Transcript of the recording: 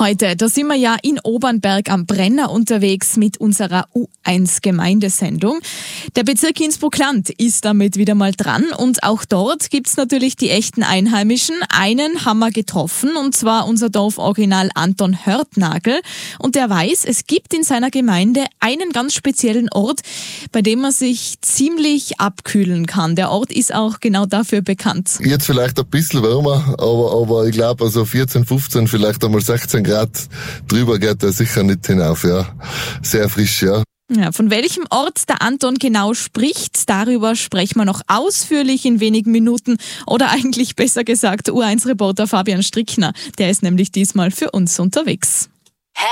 Heute, da sind wir ja in Obernberg am Brenner unterwegs mit unserer U1-Gemeindesendung. Der Bezirk Innsbruck-Land ist damit wieder mal dran und auch dort gibt's natürlich die echten Einheimischen. Einen haben wir getroffen und zwar unser Dorforiginal Anton Hörtnagel. Und der weiß, es gibt in seiner Gemeinde einen ganz speziellen Ort, bei dem man sich ziemlich abkühlen kann. Der Ort ist auch genau dafür bekannt. Jetzt vielleicht ein bisschen wärmer, aber ich glaube also 14, 15, vielleicht einmal 16 Grad drüber geht er sicher nicht hinauf, ja. Sehr frisch, ja. Ja, von welchem Ort der Anton genau spricht, darüber sprechen wir noch ausführlich in wenigen Minuten. Oder eigentlich besser gesagt U1-Reporter Fabian Strickner. Der ist nämlich diesmal für uns unterwegs.